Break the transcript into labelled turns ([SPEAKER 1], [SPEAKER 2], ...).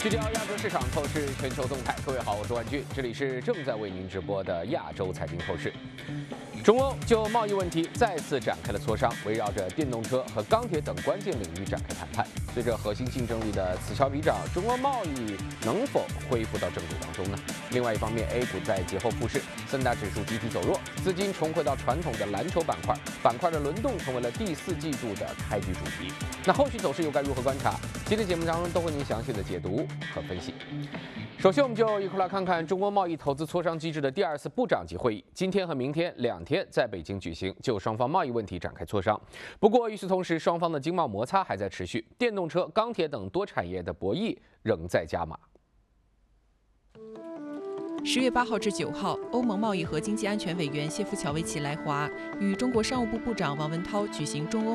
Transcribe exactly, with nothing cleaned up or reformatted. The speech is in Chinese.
[SPEAKER 1] 聚焦亚洲市场，透视全球动态。各位好，我是万军，这里是正在为您直播的亚洲财经透视。中欧就贸易问题再次展开了磋商，围绕着电动车和钢铁等关键领域展开谈判。随着核心竞争力的此消彼长，中欧贸易能否恢复到正轨当中呢？另外一方面 ，A 股在节后复市，三大指数集体走弱，资金重回到传统的蓝筹板块，板块的轮动成为了第四季度的开局主题。那后续走势又该如何观察？今天节目当中都为您详细的解读和分析。首先，我们就一块来看看中国贸易投资磋商机制的第二次部长级会议，今天和明天两天在北京举行，就双方贸易问题展开磋商。不过，与此同时，双方的经贸摩擦还在持续，电动车、钢铁等多产业的博弈仍在加码。
[SPEAKER 2] 十月八号至九号，欧盟贸易和经济安全委员谢夫乔维奇来华与中国商务部部长王文涛举行中欧